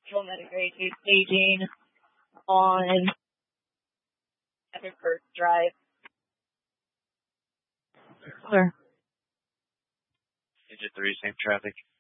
Medic Grade 2 staging on Edinburgh Drive. Clear. Engine 3, same traffic.